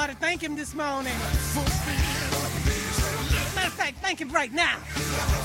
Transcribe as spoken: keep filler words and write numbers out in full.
ought to thank him this morning. Matter of fact, thank him right now.